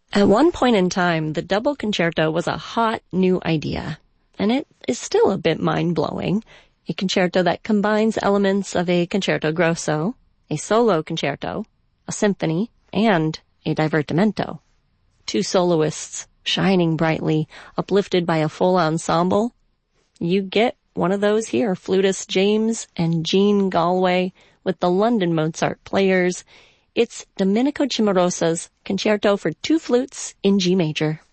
At one point in time, the double concerto was a hot new idea, and it is still a bit mind-blowing. A concerto that combines elements of a concerto grosso, a solo concerto, a symphony, and a divertimento. Two soloists shining brightly, uplifted by a full ensemble. You get one of those here, flutist James and Jean Galway with the London Mozart Players. It's Domenico Cimarosa's Concerto for Two Flutes in G major.